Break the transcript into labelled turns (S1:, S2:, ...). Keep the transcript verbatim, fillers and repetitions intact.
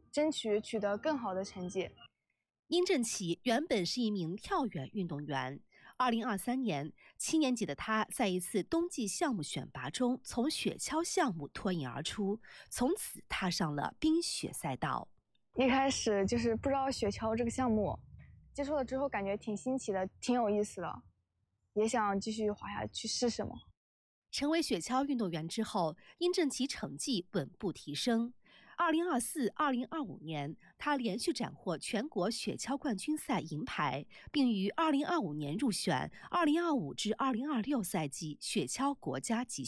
S1: 争取取得更好的成绩。
S2: 殷正启原本是一名跳远运动员。二零二三年，七年级的他在一次冬季项目选拔中，从雪橇项目脱颖而出，从此踏上了冰雪赛道。
S1: 一开始就是不知道雪橇这个项目，接触了之后感觉挺新奇的，挺有意思的，也想继续滑下去试试嘛。
S2: 成为雪橇运动员之后，殷正启成绩稳步提升。二零二四、二零二五年，他连续斩获全国雪橇冠军赛银牌，并于二零二五年入选二零二五至二零二六赛季雪橇国家级。